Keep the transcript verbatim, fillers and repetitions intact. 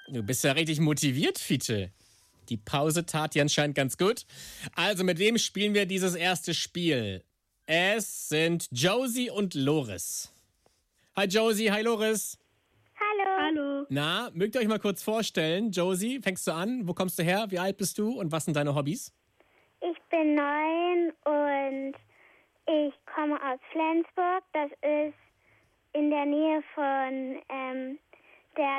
Du bist ja richtig motiviert, Fiete. Die Pause tat dir anscheinend ganz gut. Also, mit wem spielen wir dieses erste Spiel? Es sind Josie und Loris. Hi Josie, hi Loris. Hallo. Hallo. Na, mögt ihr euch mal kurz vorstellen? Josie, fängst du an? Wo kommst du her? Wie alt bist du? Und was sind deine Hobbys? Ich bin neun und ich komme aus Flensburg. Das ist in der Nähe von ähm,